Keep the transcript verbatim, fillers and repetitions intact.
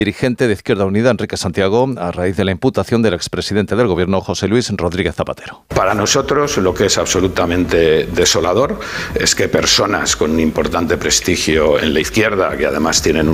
Dirigente de Izquierda Unida, Enrique Santiago, a raíz de la imputación del expresidente del Gobierno, José Luis Rodríguez Zapatero. Para nosotros, lo que es absolutamente desolador es que personas con un importante prestigio en la izquierda, que además tienen un